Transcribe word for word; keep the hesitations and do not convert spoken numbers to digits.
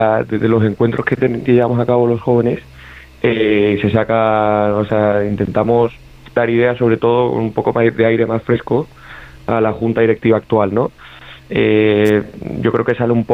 de los encuentros que, ten, que llevamos a cabo los jóvenes, eh, se saca, o sea, intentamos dar ideas, sobre todo un poco más de aire más fresco a la junta directiva actual, ¿no? Eh, yo creo que sale un poco